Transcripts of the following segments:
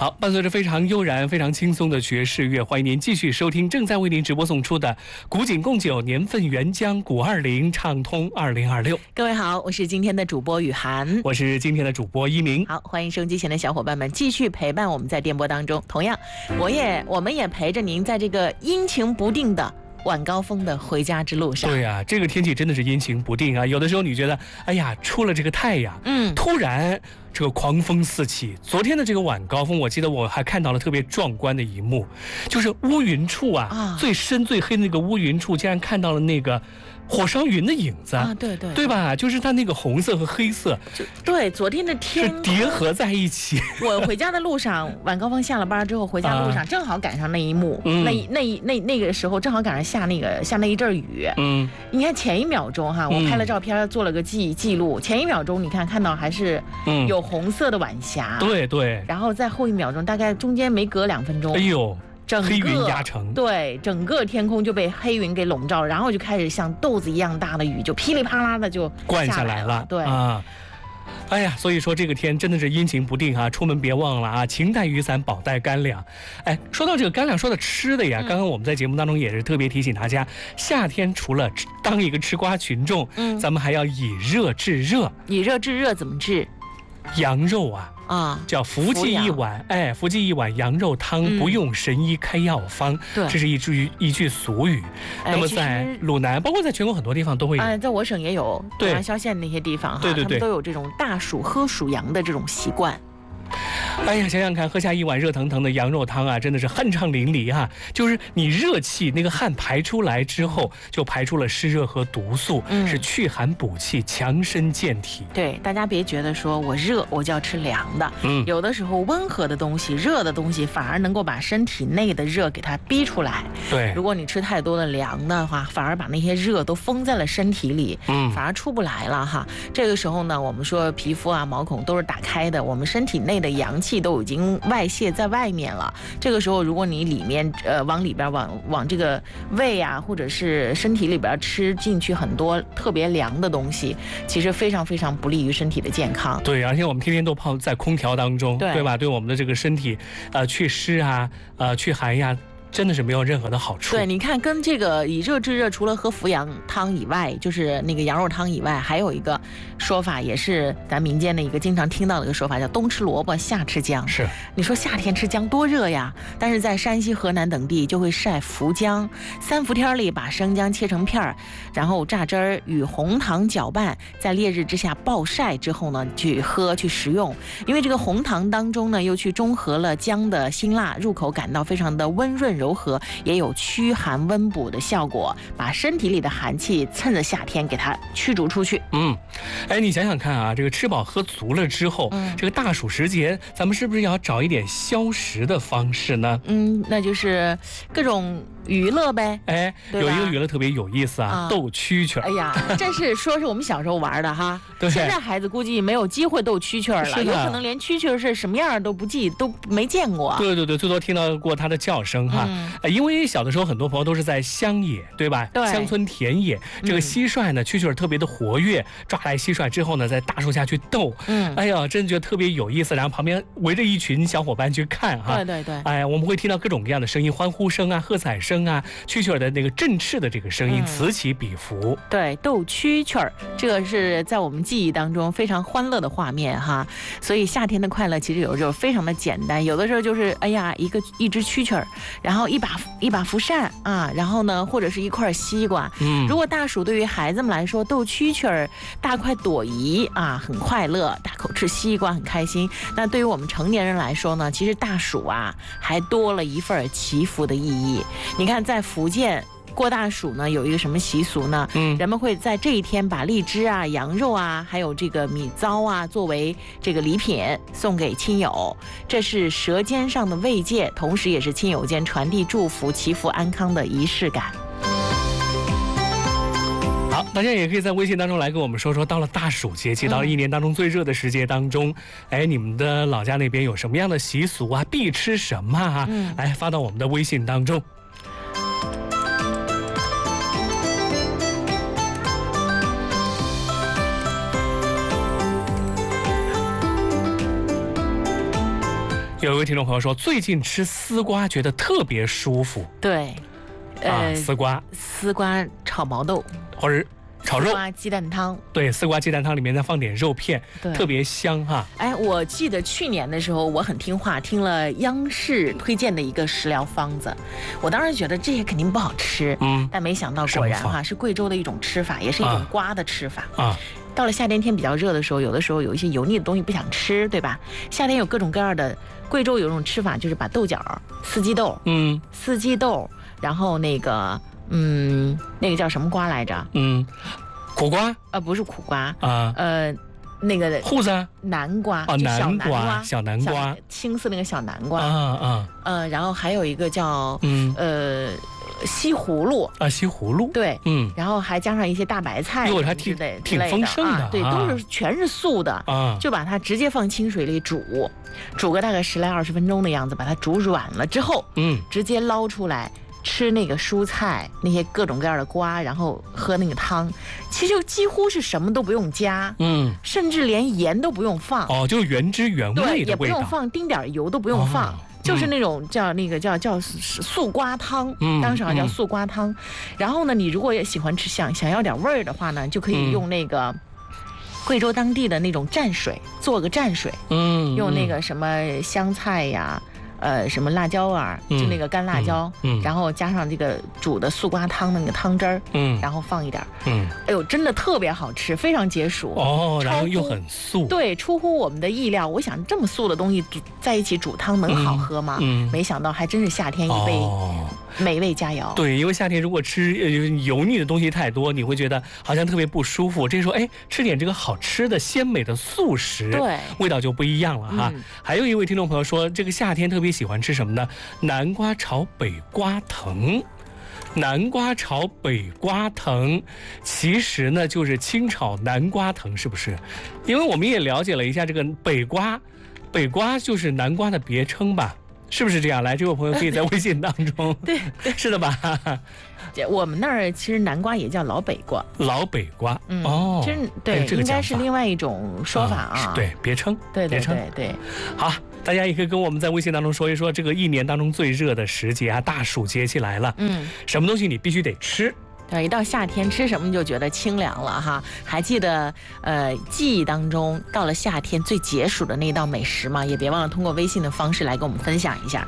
好，伴随着非常悠然、非常轻松的爵士乐，欢迎您继续收听正在为您直播送出的古井贡酒年份原浆古20畅通2026。 各位好，我是今天的主播雨涵， 我是今天的主播一鸣。 好，欢迎收音机前的小伙伴们继续陪伴我们在电波当中。同样，我们也陪着您在这个阴晴不定的晚高峰的回家之路上。 对啊，这个天气真的是阴晴不定啊，有的时候你觉得，哎呀，出了这个太阳，突然这个狂风四起。昨天的这个晚高峰，我记得我还看到了特别壮观的一幕，就是乌云处最深最黑的那个乌云处，竟然看到了那个火烧云的影子啊，对吧？就是它那个红色和黑色， 对，昨天的天是叠合在一起。 我回家的路上，晚高峰下了班之后回家的路上，正好赶上那一幕，那个时候正好赶上下那一阵雨。你看前一秒钟哈，我拍了照片做了个记录，前一秒钟你看到还是有红色的晚霞， 对， 然后在后一秒钟，大概中间没隔2分钟， 哎呦。黑云压城， 对，整个天空就被黑云给笼罩，然后就开始像豆子一样大的雨，就噼里啪啦的就灌下来了。 对啊，哎呀，所以说这个天真的是阴晴不定啊，出门别忘了啊，勤带雨伞，饱带干粮。哎，说到这个干粮，说到吃的呀，刚刚我们在节目当中也是特别提醒大家，夏天除了当一个吃瓜群众，咱们还要以热制热。 以热制热怎么治？ 羊肉叫服记一碗羊肉汤，不用神医开药方。对，这是一句俗语。那么在鲁南，包括在全国很多地方都会有。 在我省也有，鲁南萧县那些地方哈，他们都有这种大暑喝暑阳的这种习惯。 哎呀，想想看，喝下一碗热腾腾的羊肉汤啊，真的是酣畅淋漓啊！就是你热气那个汗排出来之后，就排出了湿热和毒素，是祛寒补气、强身健体。 对，大家别觉得说我热我就要吃凉的，有的时候温和的东西、热的东西反而能够把身体内的热给它逼出来。 对， 如果你吃太多的凉的话，反而把那些热都封在了身体里，反而出不来了哈。这个时候呢，我们说皮肤啊、毛孔都是打开的，我们身体内的阳气都已经外泄在外面了。这个时候，如果你里面往里边往这个胃啊，或者是身体里边吃进去很多特别凉的东西，其实非常非常不利于身体的健康。 对，而且我们天天都泡在空调当中，对吧？对我们的这个身体，祛湿啊，祛寒呀。真的是没有任何的好处。 对，你看，跟这个以热制热，除了喝伏羊汤以外，就是那个羊肉汤以外，还有一个说法，也是咱民间的一个经常听到的一个说法，叫冬吃萝卜，夏吃姜。 是， 你说夏天吃姜多热呀？但是在山西、河南等地就会晒伏姜，3伏天里把生姜切成片儿，然后榨汁儿与红糖搅拌，在烈日之下暴晒之后呢，去喝去食用。因为这个红糖当中呢，又去中和了姜的辛辣，入口感到非常的温润柔和，也有驱寒温补的效果，把身体里的寒气趁着夏天给它驱逐出去。 哎，你想想看啊，这个吃饱喝足了之后，这个大暑时节，咱们是不是要找一点消食的方式呢？ 那就是各种娱乐呗。 哎，有一个娱乐特别有意思啊，斗蛐蛐。 哎呀，这是说是我们小时候玩的哈，现在孩子估计没有机会斗蛐蛐了，有可能连蛐蛐是什么样都没见过。 对，最多听到过它的叫声哈。因为小的时候很多朋友都是在乡野，对吧？对，乡村田野，这个蟋蟀呢，蛐蛐特别的活跃，抓来蟋蟀之后呢，在大树下去斗。哎呀，真觉得特别有意思。然后旁边围着一群小伙伴去看哈。 对。 哎，我们会听到各种各样的声音，欢呼声啊，喝彩声啊，蛐蛐的那个振翅的这个声音，此起彼伏。对， 斗蛐蛐，这个是在我们记忆当中非常欢乐的画面哈。所以夏天的快乐其实有时候非常的简单，有的时候就是哎呀，一只蛐蛐，然后一把蒲扇啊，然后呢，或者是一块西瓜。如果大暑对于孩子们来说，斗蛐蛐大快朵颐啊，很快乐，大口吃西瓜很开心。那对于我们成年人来说呢，其实大暑啊还多了一份祈福的意义。你看，在福建过大暑呢，有一个什么习俗呢？人们会在这一天把荔枝啊、羊肉啊，还有这个米糟啊，作为这个礼品送给亲友，这是舌尖上的慰藉，同时也是亲友间传递祝福、祈福安康的仪式感。 好，大家也可以在微信当中来跟我们说说，到了大暑节气，到了一年当中最热的时节当中，哎，你们的老家那边有什么样的习俗啊？必吃什么啊？来发到我们的微信当中。 有一位听众朋友说，最近吃丝瓜觉得特别舒服。 对， 丝瓜炒毛豆或者炒肉， 丝瓜鸡蛋汤， 对，丝瓜鸡蛋汤里面再放点肉片， 对， 特别香哈。 哎，我记得去年的时候，我很听话，听了央视推荐的一个食疗方子，我当时觉得这些肯定不好吃，但没想到果然哈是贵州的一种吃法，也是一种瓜的吃法啊。到了夏天天比较热的时候，有的时候有一些油腻的东西不想吃，对吧？夏天有各种各样的，贵州有一种吃法，就是把豆角、四季豆，然后那个叫什么瓜来着？ 苦瓜？ 不是苦瓜啊， 那个瓠子、 南瓜， 小南瓜， 青色那个小南瓜然后还有一个叫西葫芦啊，西葫芦， 对，然后还加上一些大白菜， 还挺丰盛的， 对，全是素的啊，就把它直接放清水里煮个大概10来20分钟的样子，把它煮软了之后，直接捞出来。吃那个蔬菜，那些各种各样的瓜，然后喝那个汤，其实就几乎是什么都不用加，甚至连盐都不用放， 就是原汁原味的味道， 也不用放丁点油都不用放，就是那种叫素瓜汤，当时好像叫素瓜汤。然后呢，你如果也喜欢吃想要点味儿的话呢，就可以用那个贵州当地的那种蘸水，做个蘸水，用那个什么香菜呀。什么辣椒啊，就那个干辣椒，然后加上这个煮的素瓜汤的那个汤汁儿，然后放一点，哎呦，真的特别好吃，非常解暑然后又很素， 对，出乎我们的意料。我想这么素的东西在一起煮汤能好喝吗？没想到还真是夏天一杯美味佳肴。 对，因为夏天如果吃油腻的东西太多，你会觉得好像特别不舒服。这时候吃点这个好吃的鲜美的素食， 对， 味道就不一样了哈。还有一位听众朋友说，这个夏天特别喜欢吃什么呢？南瓜炒北瓜藤。南瓜炒北瓜藤，其实呢就是清炒南瓜藤，是不是？因为我们也了解了一下这个北瓜就是南瓜的别称吧？是不是这样？来，这位朋友可以在微信当中， 对， 是的吧？ 我们那儿其实南瓜也叫老北瓜， 其实对，应该是另外一种说法啊， 对，别称， 对。 好，大家也可以跟我们在微信当中说一说，这个一年当中最热的时节啊，大暑节气来了，什么东西你必须得吃？ 对，一到夏天吃什么就觉得清凉了哈。还记得记忆当中到了夏天最解暑的那一道美食吗？也别忘了通过微信的方式来跟我们分享一下。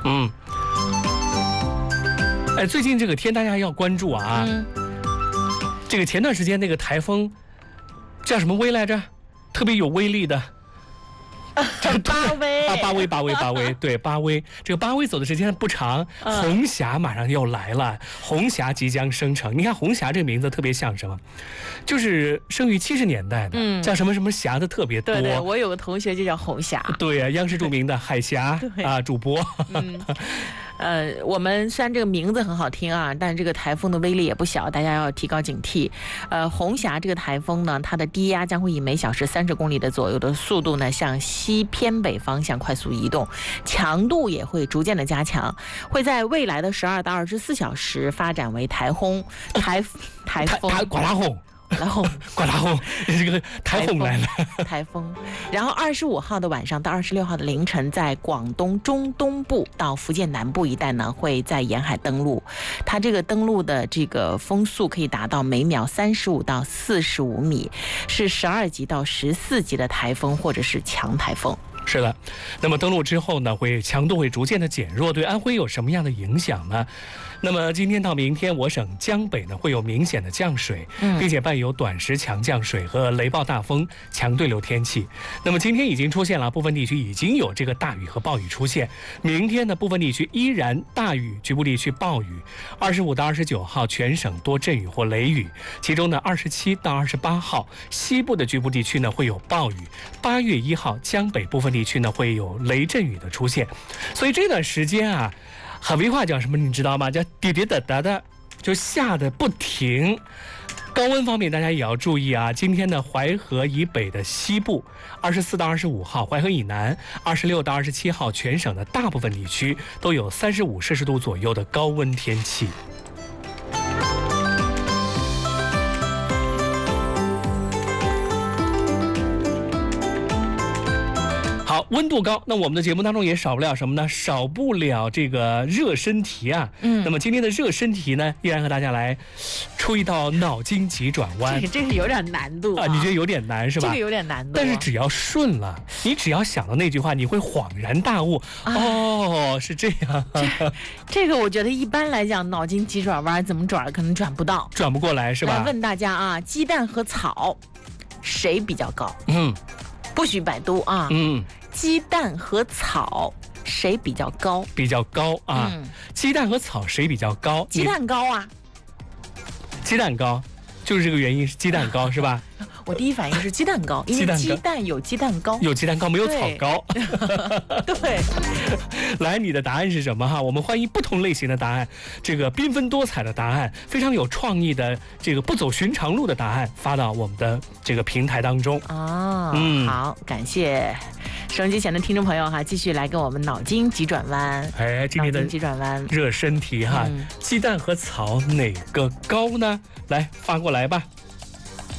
最近这个天大家要关注啊，这个前段时间那个台风叫什么威来着？特别有威力的。 巴威，对，巴威。这个巴威走的时间不长，红霞马上要来了，红霞即将生成。你看红霞这个名字特别像什么？就是生于70年代的，叫什么什么霞的特别多。 对，我有个同学就叫红霞。 对呀，央视著名的海霞主播。 我们虽然这个名字很好听啊，但这个台风的威力也不小，大家要提高警惕。红霞这个台风呢，它的低压将会以每小时30公里的左右的速度呢，向西偏北方向快速移动，强度也会逐渐的加强，会在未来的12到24小时发展为台风。刮大风，这个台风来了。台风，然后25号的晚上到26号的凌晨，在广东中东部到福建南部一带呢，会在沿海登陆。它这个登陆的这个风速可以达到每秒35到45米，是12级到14级的台风或者是强台风。 是的，那么登陆之后呢，强度会逐渐的减弱，对安徽有什么样的影响呢？那么今天到明天，我省江北呢会有明显的降水，并且伴有短时强降水和雷暴大风、强对流天气。那么今天已经出现了，部分地区已经有这个大雨和暴雨出现。明天呢，部分地区依然大雨，局部地区暴雨。25到29号全省多阵雨或雷雨，其中呢27到28号西部的局部地区呢会有暴雨。8月1号江北部分地区呢会有雷阵雨的出现。所以这段时间啊，河北话叫什么你知道吗？叫滴滴答答的，就下的不停。高温方面大家也要注意啊，今天的淮河以北的西部24到25号，淮河以南26到27号全省的大部分地区都有35摄氏度左右的高温天气。好， 温度高，那我们的节目当中也少不了什么呢？少不了这个热身题啊。那么今天的热身题呢，依然和大家来出一道脑筋急转弯。 这是有点难度啊，你觉得有点难是吧？ 这个有点难度， 但是只要顺了，你只要想到那句话，你会恍然大悟。哦，是这样。 这个我觉得一般来讲，脑筋急转弯怎么转可能转不到， 转不过来是吧？ 来问大家啊，鸡蛋和草谁比较高？不许百度啊。鸡蛋和草谁比较高？ 比较高啊。鸡蛋和草谁比较高？ 鸡蛋高啊。 鸡蛋高，就是这个原因是鸡蛋高是吧？ 我第一反应是鸡蛋糕，因为鸡蛋有鸡蛋糕， 有鸡蛋糕没有草高。 对， 来，你的答案是什么哈？我们欢迎不同类型的答案，这个缤纷多彩的答案，非常有创意的这个不走寻常路的答案发到我们的这个平台当中。 好，感谢收音机前的听众朋友哈，继续来跟我们脑筋急转弯。 今天的急转弯热身题哈，鸡蛋和草哪个高呢？来发过来吧。